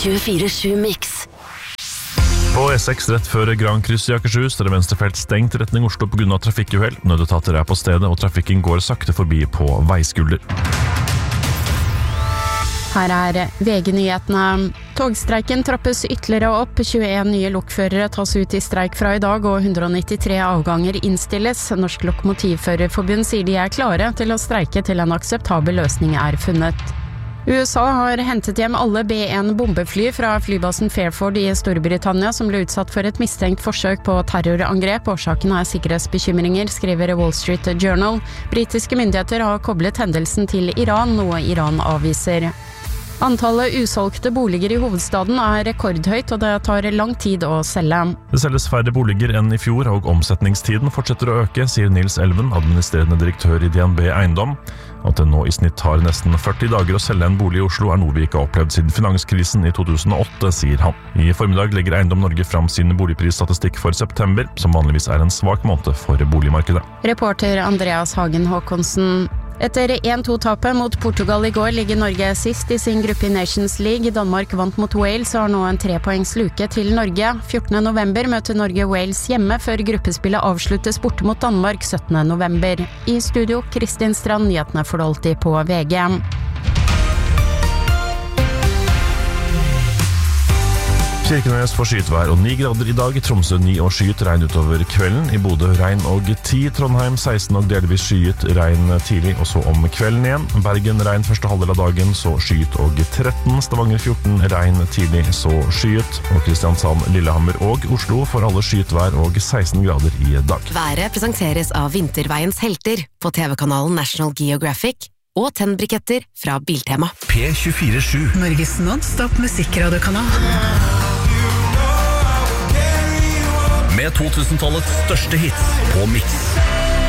24/7 Mix. På E6 rett før Gran Kryss i Akershus er det venstrefelt stengt retning Oslo på grunn av trafikkuhell. Nødetater er på stedet, og trafikken går sakte forbi på veiskulder. Her er VG-nyhetene. Togstreiken trappes ytterligere opp. 21 nye lokførere tas ut i streik fra i dag, og 193 avganger innstilles. Norsk Lokomotivførerforbund sier de er klare til å streike til en akseptabel løsning er funnet. USA har hentet hjem alle B-1 bombefly fra flybasen Fairford i Storbritannia, som ble utsatt for et mistenkt forsøk på terrorangrep. Årsaken er sikkerhetsbekymringer, skriver Wall Street Journal. Britiske myndigheter har koblet hendelsen til Iran, noe Iran avviser. Antallet usolgte boliger i hovedstaden er rekordhøyt, og det tar lang tid å selge. Det selges færre boliger enn i fjor, og omsetningstiden fortsetter å øke, sier Nils Elven, administrerende direktør i DNB Eiendom. At det nå i snitt tar nesten 40 dager å selge en bolig i Oslo er noe vi ikke har opplevd siden finanskrisen i 2008, sier han. I formiddag legger Eiendom Norge fram sin boligprisstatistikk for september, som vanligvis er en svak måned for boligmarkedet. Reporter Andreas Hagen Håkonsen. Etter 1-2-tapet mot Portugal i går ligger Norge sist i sin gruppe i Nations League. Danmark vant mot Wales og har nå en 3-poengs luke til Norge. 14. november møter Norge Wales hjemme, før gruppespillet avsluttes borte mot Danmark 17. november. I studio, Kristin Strand, nyhetene får du alltid på VG. Kirkenes får skyet vær og 9 grader i dag. Tromsø 9 og skyet, regn utover kvelden. I Bodø regn og 10. Trondheim 16 og delvis skyet, regn tidlig, og så om kvelden igjen. Bergen regn første halvdel av dagen, så skyet og 13. Stavanger 14, regn tidlig, så skyet. Og Kristiansand, Lillehammer og Oslo får alle skyet vær og 16 grader i dag. Været presenteres av Vinterveiens helter på TV-kanalen National Geographic og tennbriketter fra Biltema. P24/7, Norges non-stop musikkradiokanal. med 2000-tallets største hits på Mix.